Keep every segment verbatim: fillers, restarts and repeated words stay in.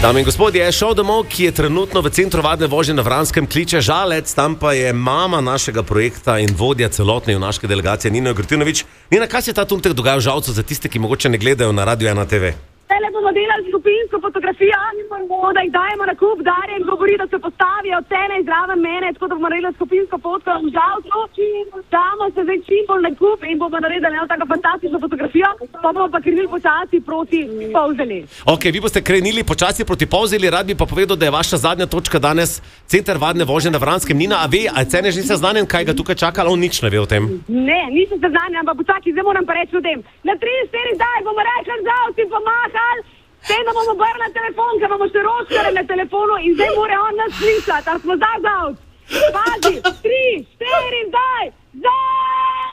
Dame in gospodje, je šel domov, ki je trenutno v centru varne vožnje na Vranskem, kliče Žalec, tam pa je mama našega projekta in vodja celotne junaške delegacije Nina Grtinović. Nina, kaj se ta trenutek dogaja v Žalcu za tiste, ki mogoče ne gledajo na Radio ena te ve? Tele bomo delali skupinsko fotografijo, da jih dajemo na kup, Darja jim govori, da se postavijo cene in zraven mene, tako da bomo naredili skupinsko fotko v Žalcu. Damo se zdaj čim bolj na kup in bomo naredili eno tako fantastično fotografijo, pa bomo pa krenili počasi proti Polzeli. Ok, vi boste krenili počasi proti Polzeli, rad bi pa povedal, da je vaša zadnja točka danes center varne vožnje na Vranskem. Nina, a ve, a cene že niste znanjen, kaj ga tukaj čaka, ali on nič ne ve o tem? Ne, nisem seznanjen, ampak počakaj, zdaj moram pa reči ljudem. Na tri štiri daj bomo rekli Žalc in pomahali, Zdaj da bomo brali na telefon, ker bomo še roškare na telefonu in zdaj mora on nas slišati, ali smo za Žalc. Pazi, tri, štiri, daj, zdaj!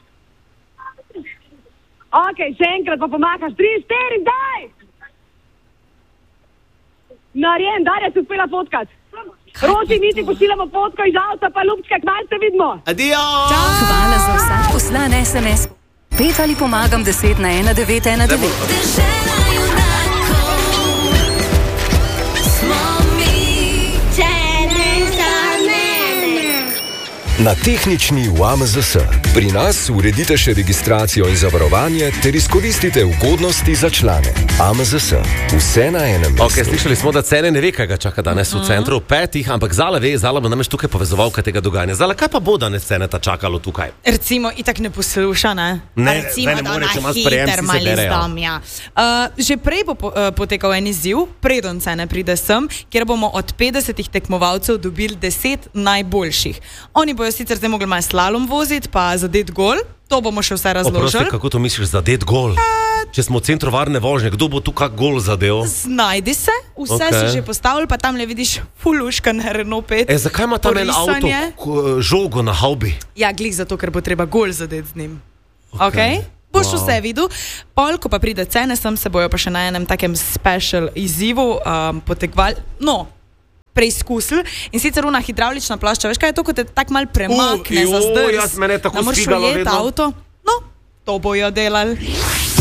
Ok, še enkrat pa pomakaš, tri, štiri, daj! Narjen, Darja se uspela fotkat. Roši, mi ti pošiljamo fotko iz Žalca, pa Ljubčka, kmalo se vidimo. Adio! Hvala za vsak poslan es em es. Pet ali pomagam deset na ena devet ena devet. Na tehnični U A M Z S. Pri nas uredite še registracijo in zavarovanje ter izkoristite ugodnosti za člane. A M Z S. Vse na enem mestu. Ok, slišali smo, da cene ne ve, kaj ga čaka danes v centru petih, ampak Zala ve, Zala bo namreč tukaj povezovalka tega dogajanja. Zala, kaj pa bo danes cene ta čakalo tukaj? Recimo, itak ne posluša, ne? Ne, Recimo, ne da more, na če ima sprejem, hiter si se mali berejo. zdom, ja. Uh, že prej bo po, uh, potekal en izziv, preden cene pride sem, kjer bomo od petdesetih tekmovalcev dobili deset najboljših. Oni bojo sicer zdaj mogli malo slalom voziti, pa zadet gol, to bomo še vse razložili. Oprosti, kako to misliš, zadet gol? Če smo v centru varne vožnje, kdo bo tu kak gol zadev? Znajdi se, vse Ok. si že postavili, pa tam le vidiš fuluška na Renault pet. E, zakaj ima tam en avto Porisanje. k- žogo na haubi? Ja, glih zato, ker bo treba gol zadet z njim. Ok? Okej. Boš Wow. vse videl. Pol, ko pa pride cene, sem se bojo pa še na enem takem special izzivu um, potekvali. No, preizkusili in sicer una hidravlična plašča, veš kaj je to, ko te tak mal premakne Uh, za joj, zdrs, jaz mene je tako da moraš švigalo ujeti vedno. avto. No, to bojo delali.